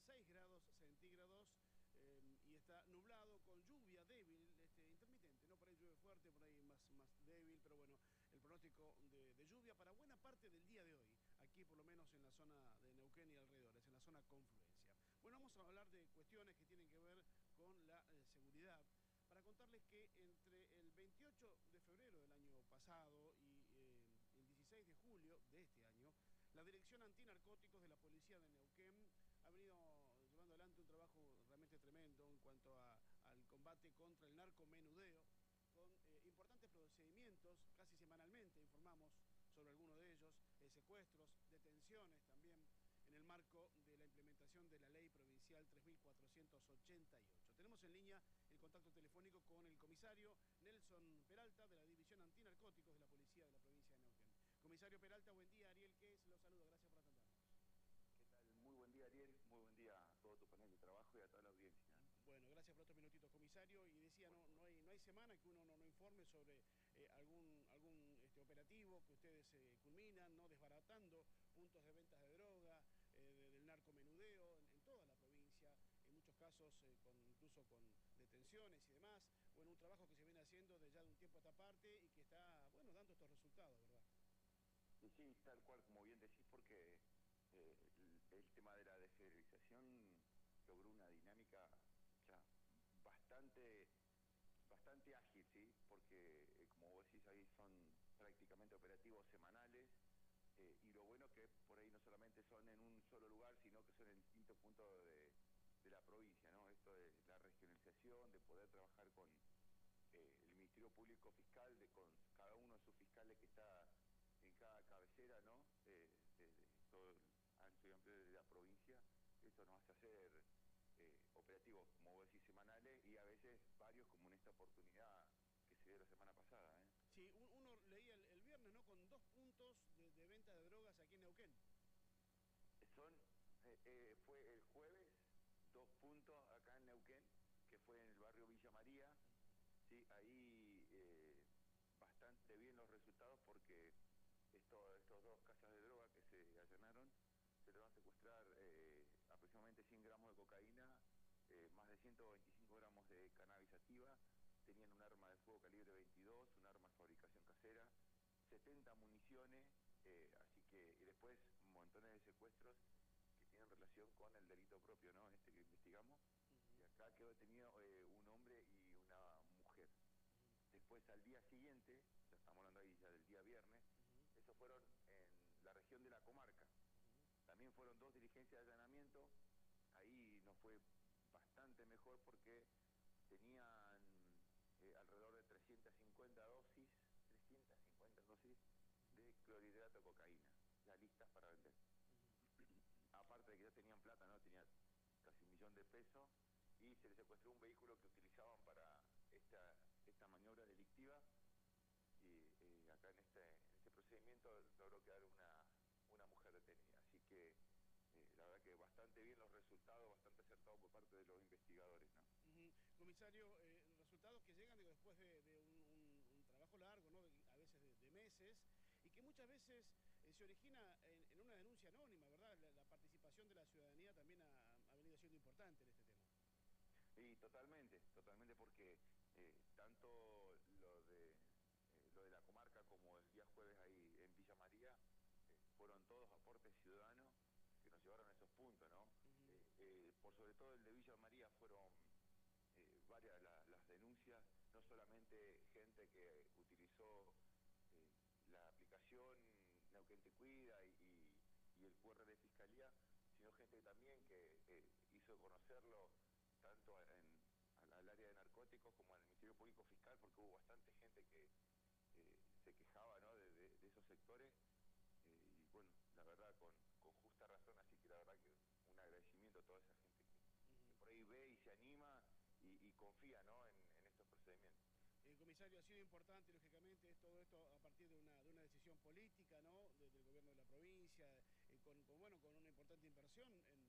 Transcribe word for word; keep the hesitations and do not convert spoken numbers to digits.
seis grados centígrados eh, y está nublado con lluvia débil, este, intermitente, no por ahí llueve fuerte, por ahí más, más débil, pero bueno, el pronóstico de, de lluvia para buena parte del día de hoy, aquí por lo menos en la zona de Neuquén y alrededores, en la zona confluencia. Bueno, vamos a hablar de cuestiones que tienen que ver con la eh, seguridad, para contarles que entre el veintiocho de febrero del año pasado y eh, el dieciséis de julio de este año, la Dirección Antinarcóticos de la Policía de Neuquén ha venido llevando adelante un trabajo realmente tremendo en cuanto a, al combate contra el narcomenudeo, con eh, importantes procedimientos, casi semanalmente informamos sobre algunos de ellos, eh, secuestros, detenciones también, en el marco de la implementación de la Ley Provincial tres mil cuatrocientos ochenta y ocho. Tenemos en línea el contacto telefónico con el comisario Nelson Peralta, de la División Antinarcóticos de la Policía de la Provincia de Neuquén. Comisario Peralta, buen día. Ariel Ques, los saludo. Gracias por atendernos. ¿Qué tal? Muy buen día, Ariel. Muy buen día a todo tu panel de trabajo y a toda la audiencia. Bueno, gracias por estos minutitos, comisario. Y decía, no, no, hay, no hay semana que uno no, no informe sobre eh, algún, algún este, operativo que ustedes eh, culminan, ¿no? Desbaratando puntos de ventas de droga, eh, de, del narcomenudeo en, en toda la provincia, en muchos casos eh, con, incluso con detenciones y demás. Bueno, un trabajo que se viene haciendo de ya de un tiempo a esta parte y que está, bueno, dando estos resultados, ¿verdad? Y sí, tal cual, como bien decís, porque eh, el, el tema de la desfederalización logró una dinámica ya bastante, bastante ágil, ¿sí? Porque, eh, como vos decís, ahí son prácticamente operativos semanales, eh, y lo bueno que por ahí no solamente son en un solo lugar, sino que son en distintos puntos de, de la provincia, ¿no? Esto de la regionalización, de poder trabajar con eh, el Ministerio Público Fiscal, de con cada uno de sus fiscales que está en cada cabecera, ¿no? Eh, de, de todo el ancho y amplio de la provincia. Esto nos hace hacer eh, operativos, como vos decís, semanales y a veces varios, como en esta oportunidad que se dio la semana pasada, ¿eh? Sí, un, uno leía el, el viernes, ¿no? Con dos puntos de, de venta de drogas aquí en Neuquén. Son, eh, eh, fue el jueves, dos puntos acá en Neuquén, que fue en el barrio Villa María, sí, ahí eh, bastante bien los resultados porque esto, estos dos casas de droga que se allanaron, se le van a secuestrar eh, aproximadamente cien gramos de cocaína, eh, más de ciento veinticinco gramos de cannabis sativa, tenían un arma de fuego calibre veintidós, un arma de fabricación casera, setenta municiones, eh, así que, y después montones de secuestros que tienen relación con el delito propio, ¿no? Este que investigamos. Uh-huh. Y acá quedó detenido eh, un hombre y una mujer. Uh-huh. Después, al día siguiente, ya estamos hablando ahí ya del día viernes, Uh-huh. esos fueron en la región de la comarca. Uh-huh. También fueron dos diligencias de allanamiento. Ahí nos fue bastante mejor porque tenían eh, alrededor de trescientas cincuenta dosis, trescientas cincuenta dosis de clorhidrato de cocaína, ya listas para vender. Uh-huh. Aparte de que ya tenían plata, ¿no? Tenía casi un millón de pesos y se les secuestró un vehículo que utilizaban para esta, esta maniobra delictiva y eh, acá en este, en este procedimiento logró quedar una, una mujer detenida. Así que eh, la verdad que bastante bien los resultados, bastante acertados por parte de los investigadores, ¿no? Uh-huh. Comisario, eh, resultados que llegan digo, después de, de un, un, un trabajo largo, ¿no? De, a veces de, de meses, y que muchas veces eh, se origina en, en una denuncia anónima, ¿verdad? La, la participación de la ciudadanía también ha, ha venido siendo importante en este tema. Y totalmente, totalmente porque eh, tanto lo de, eh, lo de la comarca como el día jueves ahí en Villa María eh, fueron todos aportes ciudadanos que nos llevaron a esos puntos, ¿no? Uh-huh. eh, eh, por sobre todo el de Villa María fueron eh, varias la, las denuncias, no solamente gente que utilizó eh, la aplicación Neuquén Te Cuida y, y, y el Q R de Fiscalía, sino gente también que eh, hizo conocerlo tanto en, al área de narcóticos como al Ministerio Público Fiscal, porque hubo bastante gente que eh, se quejaba, ¿no? de, de, de esos sectores, eh, y bueno, la verdad con, con justa razón, así que la verdad que un agradecimiento a toda esa gente que, Uh-huh. que por ahí ve y se anima y, y confía, ¿no? en, en estos procedimientos. Eh, comisario, ha sido importante, lógicamente, es todo esto a partir de una, de una decisión política, ¿no? De, del gobierno de la provincia, eh, con, con, bueno, con una importante inversión en,